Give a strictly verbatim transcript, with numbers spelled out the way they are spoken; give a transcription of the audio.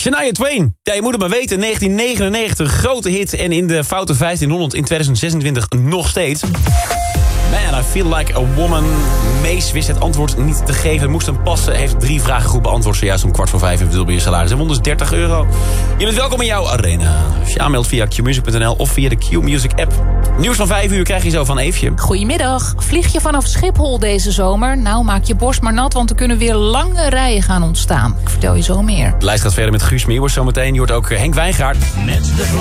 Shania Twain. Ja, je moet het maar weten. negentien negenennegentig, grote hit. En in de foute vijftienhonderd in tweeduizend zesentwintig nog steeds. Man, I feel like a woman. Mees wist het antwoord niet te geven. Moest hem passen. Heeft drie vragen goed beantwoord. Zojuist om kwart voor vijf. En verdubbel je salaris. En won dus dertig euro. Je bent welkom in jouw arena. Als je aanmeldt via q music punt n l of via de Q-Music app. Nieuws van vijf uur krijg je zo van Eefje. Goedemiddag. Vlieg je vanaf Schiphol deze zomer? Nou, maak je borst maar nat, want er kunnen weer lange rijen gaan ontstaan. Ik vertel je zo meer. De lijst gaat verder met Guus Meeuwers zometeen. Je hoort ook Henk Wijngaard. Met de